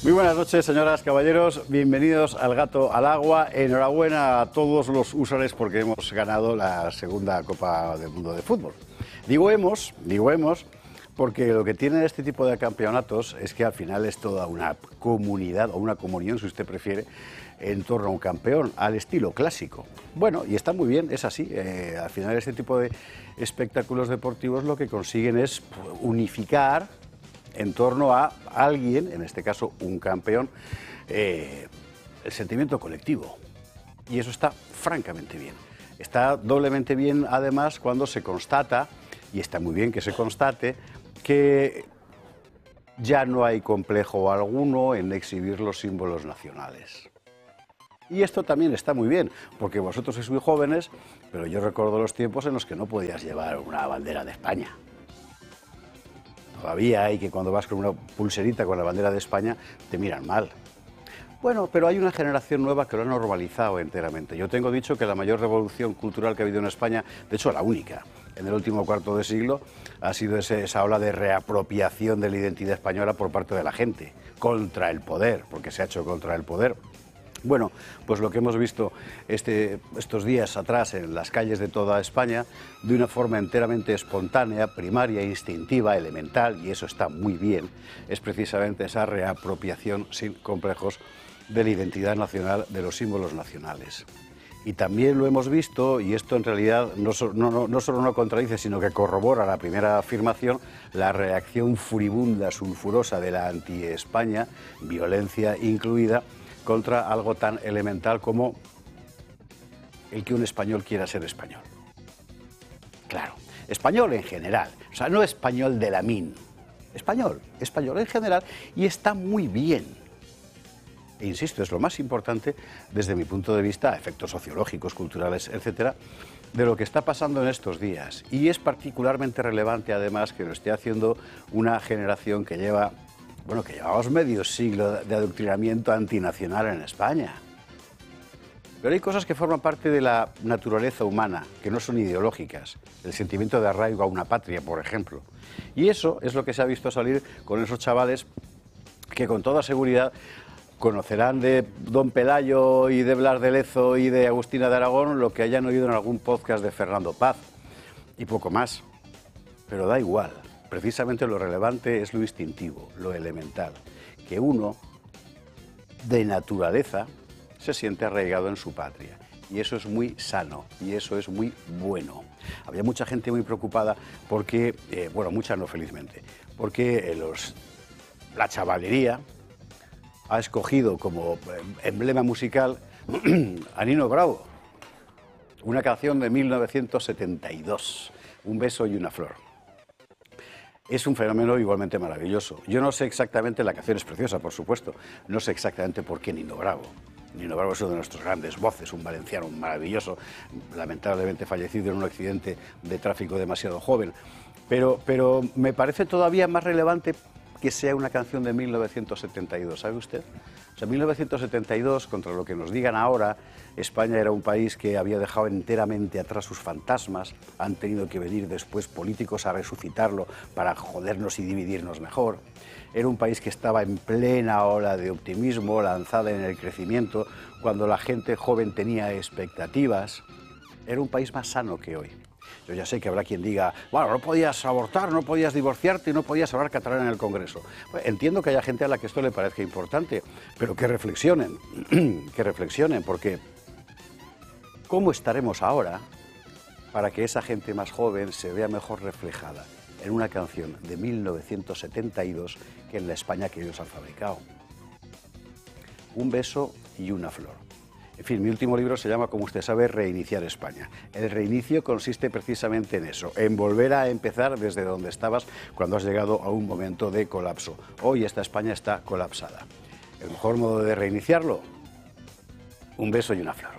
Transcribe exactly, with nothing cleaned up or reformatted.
Muy buenas noches, señoras, caballeros. Bienvenidos al Gato al Agua. Enhorabuena a todos los húsares porque hemos ganado la segunda Copa del Mundo de Fútbol. Digo hemos, digo hemos, porque lo que tiene este tipo de campeonatos es que al final es toda una comunidad, o una comunión, si usted prefiere, en torno a un campeón, al estilo clásico. Bueno, y está muy bien, es así. Eh, al final este tipo de espectáculos deportivos lo que consiguen es unificar en torno a alguien, en este caso un campeón, eh, el sentimiento colectivo. Y eso está francamente bien. Está doblemente bien, además, cuando se constata, y está muy bien que se constate, que ya no hay complejo alguno en exhibir los símbolos nacionales. Y esto también está muy bien, porque vosotros sois muy jóvenes, pero yo recuerdo los tiempos en los que no podías llevar una bandera de España. Todavía hay que cuando vas con una pulserita con la bandera de España te miran mal. Bueno, pero hay una generación nueva que lo ha normalizado enteramente. Yo tengo dicho que la mayor revolución cultural que ha habido en España, de hecho la única, en el último cuarto de siglo, ha sido ese, esa ola de reapropiación de la identidad española por parte de la gente, contra el poder, porque se ha hecho contra el poder. Bueno, pues lo que hemos visto este, estos días atrás en las calles de toda España, de una forma enteramente espontánea, primaria, instintiva, elemental, y eso está muy bien, es precisamente esa reapropiación sin complejos de la identidad nacional, de los símbolos nacionales. Y también lo hemos visto, y esto en realidad no, no, no, no solo no contradice, sino que corrobora la primera afirmación, la reacción furibunda, sulfurosa de la anti-España, violencia incluida, contra algo tan elemental como el que un español quiera ser español. Claro, español en general, o sea, no español de la min, español, español en general, y está muy bien. E insisto, es lo más importante desde mi punto de vista, efectos sociológicos, culturales, etcétera, de lo que está pasando en estos días. Y es particularmente relevante, además, que lo esté haciendo una generación que lleva... Bueno, que llevamos medio siglo de adoctrinamiento antinacional en España. Pero hay cosas que forman parte de la naturaleza humana, que no son ideológicas. El sentimiento de arraigo a una patria, por ejemplo. Y eso es lo que se ha visto salir con esos chavales que con toda seguridad conocerán de Don Pelayo y de Blas de Lezo y de Agustina de Aragón lo que hayan oído en algún podcast de Fernando Paz. Y poco más. Pero da igual. Precisamente lo relevante es lo instintivo, lo elemental, que uno, de naturaleza, se siente arraigado en su patria. Y eso es muy sano, y eso es muy bueno. Había mucha gente muy preocupada porque, eh, bueno, mucha no felizmente, porque los, la chavalería ha escogido como emblema musical a Nino Bravo, una canción de mil novecientos setenta y dos, Un beso y una flor. Es un fenómeno igualmente maravilloso. Yo no sé exactamente, la canción es preciosa, por supuesto, no sé exactamente por qué Nino Bravo. Nino Bravo es uno de nuestros grandes voces, un valenciano maravilloso, lamentablemente fallecido en un accidente de tráfico demasiado joven. Pero, pero me parece todavía más relevante que sea una canción de mil novecientos setenta y dos, ¿sabe usted? O sea, mil novecientos setenta y dos, contra lo que nos digan ahora, España era un país que había dejado enteramente atrás sus fantasmas, han tenido que venir después políticos a resucitarlo para jodernos y dividirnos mejor. Era un país que estaba en plena ola de optimismo, lanzada en el crecimiento, cuando la gente joven tenía expectativas. Era un país más sano que hoy. Yo ya sé que habrá quien diga, bueno, no podías abortar, no podías divorciarte y no podías hablar catalán en el Congreso. Bueno, entiendo que haya gente a la que esto le parezca importante, pero que reflexionen, que reflexionen, porque ¿cómo estaremos ahora para que esa gente más joven se vea mejor reflejada en una canción de mil novecientos setenta y dos que en la España que ellos han fabricado? Un beso y una flor. En fin, mi último libro se llama, como usted sabe, Reiniciar España. El reinicio consiste precisamente en eso, en volver a empezar desde donde estabas cuando has llegado a un momento de colapso. Hoy esta España está colapsada. ¿El mejor modo de reiniciarlo? Un beso y una flor.